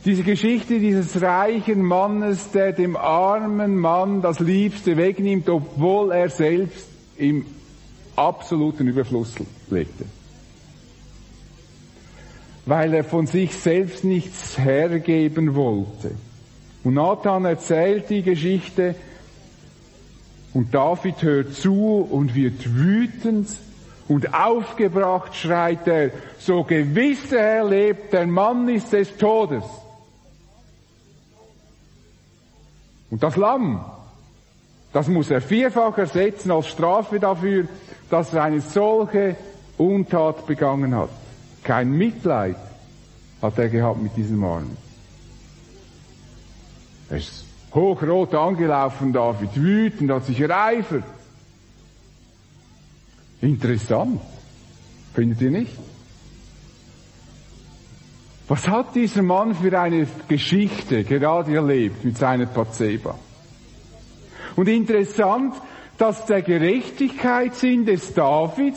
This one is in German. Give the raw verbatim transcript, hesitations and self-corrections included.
Diese Geschichte dieses reichen Mannes, der dem armen Mann das Liebste wegnimmt, obwohl er selbst im absoluten Überfluss lebte. Weil er von sich selbst nichts hergeben wollte. Und Nathan erzählt die Geschichte und David hört zu und wird wütend und aufgebracht schreit er, so gewiss der Herr lebt, der Mann ist des Todes. Und das Lamm, das muss er vierfach ersetzen als Strafe dafür, dass er eine solche Untat begangen hat. Kein Mitleid hat er gehabt mit diesem Armen. Er ist hochrot angelaufen, David, wütend, hat sich ereifert. Interessant, findet ihr nicht? Was hat dieser Mann für eine Geschichte gerade erlebt mit seiner Bathseba? Und interessant, dass der Gerechtigkeitssinn des Davids